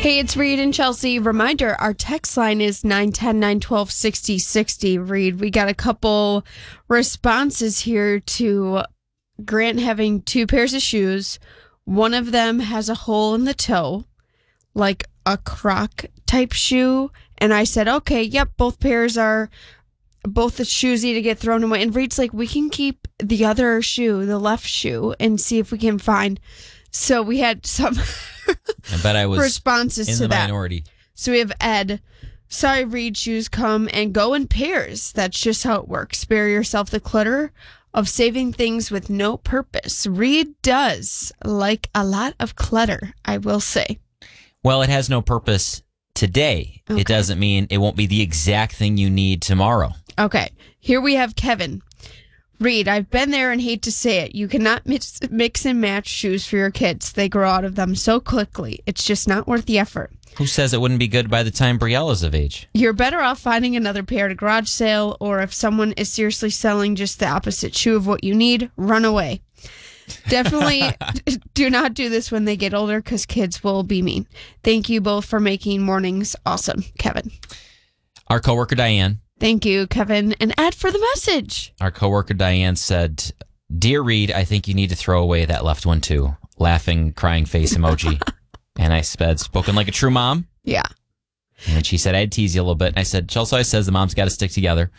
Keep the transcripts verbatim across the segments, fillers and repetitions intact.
Hey, it's Reed and Chelsea. Reminder, our text line is nine one zero, nine one two, six zero six zero. Reed, we got a couple responses here to Grant having two pairs of shoes. One of them has a hole in the toe, like a Croc type shoe. And I said, okay, yep, both pairs are, both the shoes need to get thrown away. And Reed's like, we can keep the other shoe, the left shoe, and see if we can find. So we had some I bet I was responses in to the that. minority. So we have Ed. Sorry, Reed, shoes come and go in pairs. That's just how it works. Spare yourself the clutter of saving things with no purpose. Reed does like a lot of clutter, I will say. Well, it has no purpose today. Okay. It doesn't mean it won't be the exact thing you need tomorrow. Okay, here we have Kevin. Reed, I've been there and hate to say it. You cannot mix, mix and match shoes for your kids. They grow out of them so quickly. It's just not worth the effort. Who says it wouldn't be good by the time Briella's of age? You're better off finding another pair at a garage sale, or if someone is seriously selling just the opposite shoe of what you need, run away. Definitely do not do this when they get older, because kids will be mean. Thank you both for making mornings awesome, Kevin. Our coworker Diane. Thank you, Kevin and Ed, for the message. Our coworker Diane said, "Dear Reed, I think you need to throw away that left one too." Laughing, crying face emoji. And I said, spoken like a true mom. Yeah. And she said, I'd tease you a little bit. And I said, Chelsea always says the mom's got to stick together.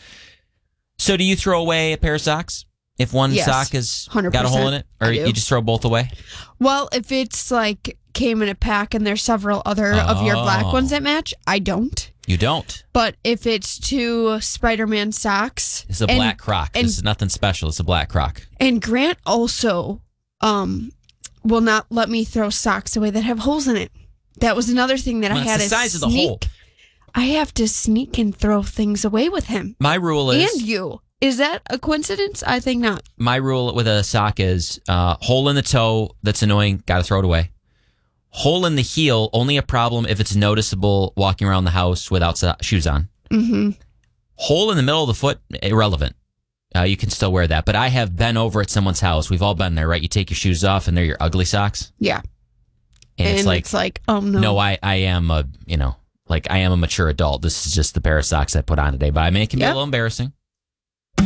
So do you throw away a pair of socks if one Yes, sock has one hundred percent got a hole in it? Or I do. you just throw both away? Well, if it's like came in a pack and there's several other of your black Oh. ones that match, I don't. You don't. But if it's two Spider-Man socks, It's a and, black croc. and- This is nothing special. It's a black croc. and Grant also um will not let me throw socks away that have holes in it. That was another thing that Well, I it's had the to size of the sneak. hole. I have to sneak and throw things away with him. My rule is And you. Is that a coincidence? I think not. my rule with a sock is uh, hole in the toe that's annoying, got to throw it away. Hole in the heel, only a problem if it's noticeable walking around the house without so- shoes on. Mm-hmm. Hole in the middle of the foot, irrelevant. Uh, you can still wear that. But I have been over at someone's house. We've all been there, right? You take your shoes off and they're your ugly socks. Yeah. And, And it's like, it's like, oh no. no, I, I am a, you know, like I am a mature adult. This is just the pair of socks I put on today. But I mean, it can be Yep. a little embarrassing.